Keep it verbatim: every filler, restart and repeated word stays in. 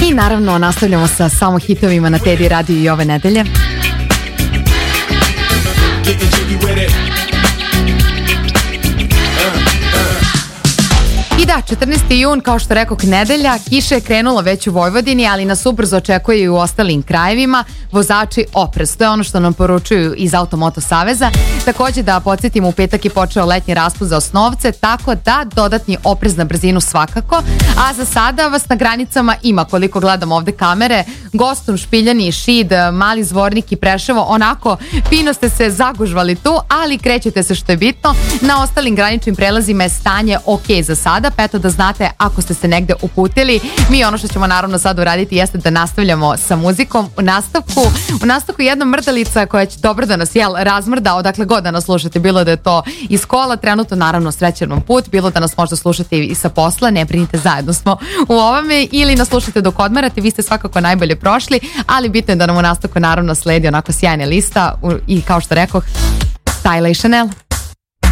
I naravno nastavljamo sa samo hitovima na Teddy Radio i ove nedelje. I da, četrnaesti jun, kao što rekoh, nedelja, kiša je krenula već u Vojvodini, ali nas ubrzo očekuje i u ostalim krajevima. Vozači oprez, to je ono što nam poručuju iz Automoto Saveza. Takođe da podsjetimo, u petak je počeo letnji raspust za osnovce, tako da dodatni oprez na brzinu svakako. A za sada vas na granicama ima, koliko gledam ovde kamere, Gostum, Špiljani, Šid, Mali Zvornik i Preševo, onako fino ste se zagužvali tu, ali krećete se što je bitno. Na ostalim graničnim prelazima je stanje ok za sada, pa eto da znate ako ste se negde uputili. Mi ono što ćemo naravno sad uraditi jeste da nastavljamo sa muzikom. U nastavku, u nastavku jedna mrdalica koja će dobro da nas jel razmrda odakle god da nas slušate, bilo da je to iz kola, trenutno naravno srećan vam put, bilo da nas možda slušate i sa posla, ne brinite, zajedno smo u ovome, ili nas slušate dok odmarate, vi ste svakako najbolje prošli, ali bitno je da nam u nastavku naravno sledi onako sjajna lista i kao što rekoh, Style i Chanel.